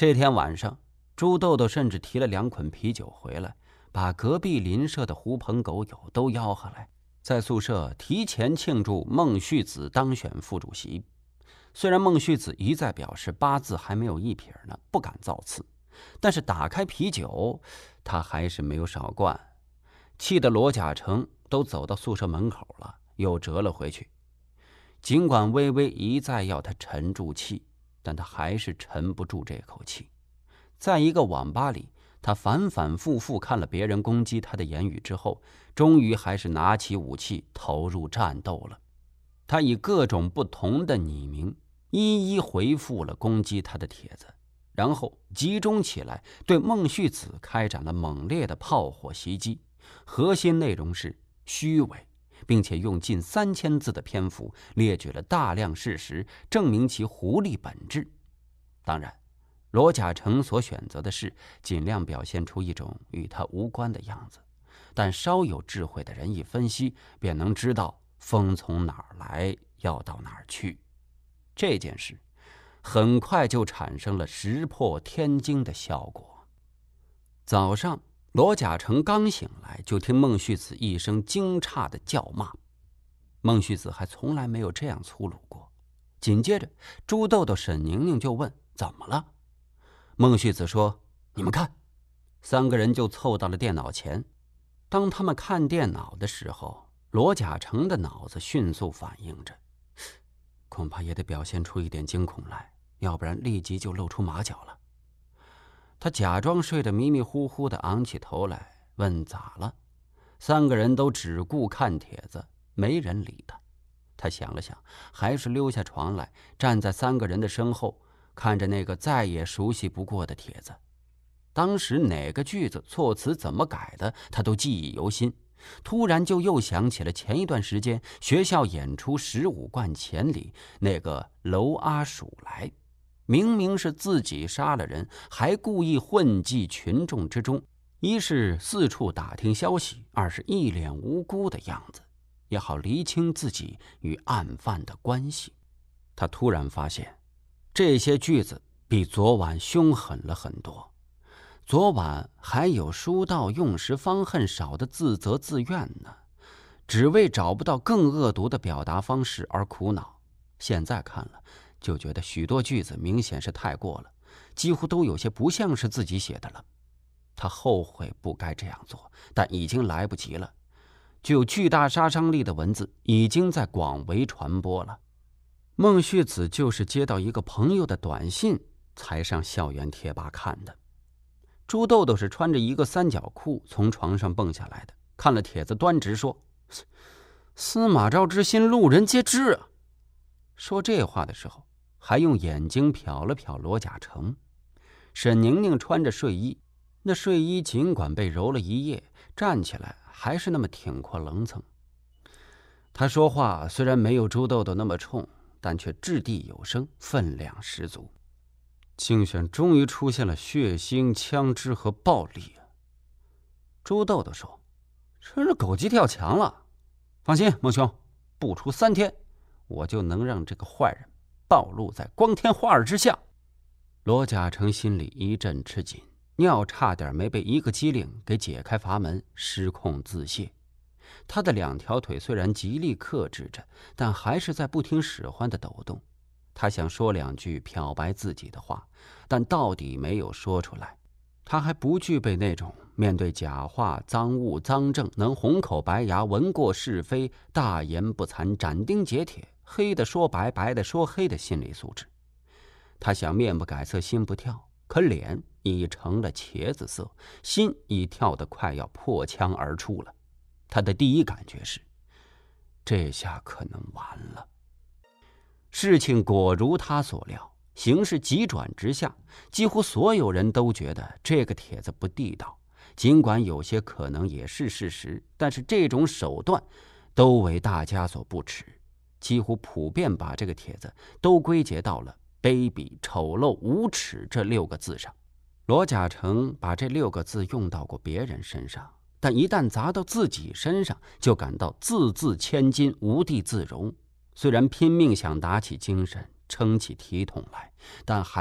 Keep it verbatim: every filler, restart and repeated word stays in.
这天晚上，朱豆豆甚至提了两捆啤酒回来，把隔壁邻舍的狐朋狗友都吆喝来，在宿舍提前庆祝孟旭子当选副主席。虽然孟旭子一再表示八字还没有一撇呢，不敢造次，但是打开啤酒，他还是没有少灌，气得罗甲成都走到宿舍门口了，又折了回去。尽管微微一再要他沉住气，但他还是沉不住这口气。在一个网吧里，他反反复复看了别人攻击他的言语之后，终于还是拿起武器投入战斗了。他以各种不同的拟名一一回复了攻击他的帖子，然后集中起来对孟旭子开展了猛烈的炮火袭击，核心内容是虚伪，并且用近三千字的篇幅列举了大量事实，证明其狐狸本质。当然，罗甲成所选择的是尽量表现出一种与他无关的样子，但稍有智慧的人一分析，便能知道风从哪儿来，要到哪儿去。这件事很快就产生了石破天惊的效果。早上，罗甲成刚醒来，就听孟旭子一声惊诧的叫骂。孟旭子还从来没有这样粗鲁过。紧接着，朱豆豆、沈宁宁就问怎么了。孟旭子说：“你们看。”三个人就凑到了电脑前。当他们看电脑的时候，罗甲成的脑子迅速反应着，恐怕也得表现出一点惊恐来，要不然立即就露出马脚了。他假装睡得迷迷糊糊的，昂起头来问咋了。三个人都只顾看帖子，没人理他。他想了想，还是溜下床来，站在三个人的身后，看着那个再也熟悉不过的帖子。当时哪个句子措辞怎么改的，他都记忆犹新。突然就又想起了前一段时间学校演出十五贯钱里那个娄阿鼠来，明明是自己杀了人，还故意混迹群众之中，一是四处打听消息，二是一脸无辜的样子，也好厘清自己与案犯的关系。他突然发现这些句子比昨晚凶狠了很多。昨晚还有书到用时方恨少的自责自怨呢，只为找不到更恶毒的表达方式而苦恼。现在看了，就觉得许多句子明显是太过了，几乎都有些不像是自己写的了。他后悔不该这样做，但已经来不及了。具有巨大杀伤力的文字已经在广为传播了。孟旭子就是接到一个朋友的短信才上校园贴吧看的。朱豆豆是穿着一个三角裤从床上蹦下来的，看了帖子端直说：“司马昭之心，路人皆知啊。”说这话的时候，还用眼睛瞟了瞟罗甲成。沈宁宁穿着睡衣，那睡衣尽管被揉了一夜，站起来还是那么挺阔棱层。他说话虽然没有朱豆豆那么冲，但却掷地有声，分量十足。竞选终于出现了血腥、枪支和暴力啊！朱豆豆说：“真是狗急跳墙了。放心，孟兄，不出三天，我就能让这个坏人暴露在光天化日之下。”罗甲成心里一阵吃紧，尿差点没被一个机灵给解开阀门，失控自泄。他的两条腿虽然极力克制着，但还是在不听使唤的抖动。他想说两句漂白自己的话，但到底没有说出来。他还不具备那种面对假话、赃物、赃证能红口白牙、闻过是非、大言不惭、斩钉截铁、黑的说白、白的说黑的心理素质。他想面不改色心不跳，可脸已成了茄子色，心已跳得快要破腔而出了。他的第一感觉是，这下可能完了。事情果如他所料，形势急转直下，几乎所有人都觉得这个帖子不地道，尽管有些可能也是事实，但是这种手段都为大家所不齿，几乎普遍把这个帖子都归结到了卑鄙、丑陋、无耻这六个字上。罗甲成把这六个字用到过别人身上，但一旦砸到自己身上，就感到字字千金，无地自容。虽然拼命想打起精神，撑起体统来，但还